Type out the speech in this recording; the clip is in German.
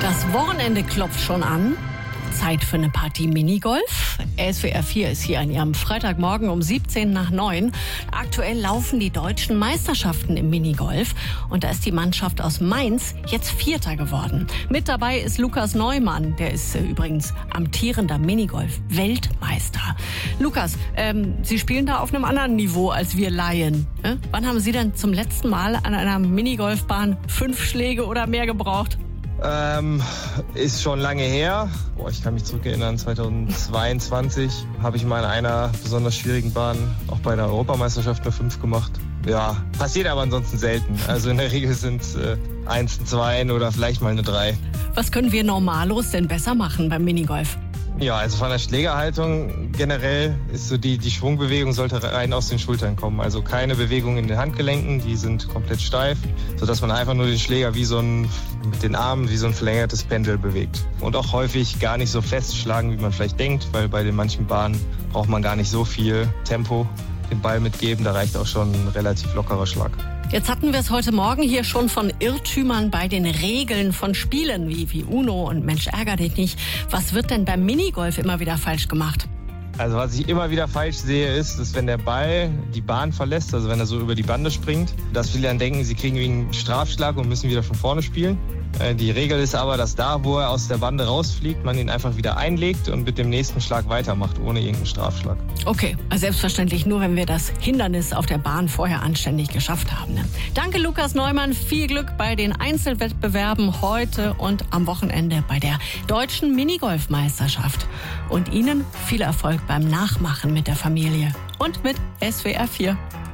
Das Wochenende klopft schon an. Zeit für eine Partie Minigolf. SWR 4 ist hier an Ihrem Freitagmorgen um 7:17 Aktuell laufen die deutschen Meisterschaften im Minigolf. Und da ist die Mannschaft aus Mainz jetzt Vierter geworden. Mit dabei ist Lukas Neumann. Der ist übrigens amtierender Minigolf-Weltmeister. Lukas, Sie spielen da auf einem anderen Niveau als wir Laien. Wann haben Sie denn zum letzten Mal an einer Minigolfbahn 5 Schläge oder mehr gebraucht? Ist schon lange her. Ich kann mich zurückerinnern, 2022 habe ich mal in einer besonders schwierigen Bahn auch bei der Europameisterschaft nur 5 gemacht. Ja, passiert aber ansonsten selten. Also in der Regel sind es 1, 2 oder vielleicht mal eine 3. Was können wir Normalos denn besser machen beim Minigolf? Ja, also von der Schlägerhaltung generell ist so die Schwungbewegung sollte rein aus den Schultern kommen. Also keine Bewegung in den Handgelenken, die sind komplett steif, sodass man einfach nur den Schläger mit den Armen wie so ein verlängertes Pendel bewegt. Und auch häufig gar nicht so festschlagen, wie man vielleicht denkt, weil bei den manchen Bahnen braucht man gar nicht so viel Tempo den Ball mitgeben, da reicht auch schon ein relativ lockerer Schlag. Jetzt hatten wir es heute Morgen hier schon von Irrtümern bei den Regeln von Spielen wie Uno und Mensch ärger dich nicht. Was wird denn beim Minigolf immer wieder falsch gemacht? Also was ich immer wieder falsch sehe, ist, dass wenn der Ball die Bahn verlässt, also wenn er so über die Bande springt, dass viele dann denken, sie kriegen einen Strafschlag und müssen wieder von vorne spielen. Die Regel ist aber, dass da, wo er aus der Bande rausfliegt, man ihn einfach wieder einlegt und mit dem nächsten Schlag weitermacht, ohne irgendeinen Strafschlag. Okay, also selbstverständlich nur, wenn wir das Hindernis auf der Bahn vorher anständig geschafft haben. Danke, Lukas Neumann. Viel Glück bei den Einzelwettbewerben heute und am Wochenende bei der deutschen Minigolfmeisterschaft. Und Ihnen viel Erfolg beim Nachmachen mit der Familie und mit SWR 4.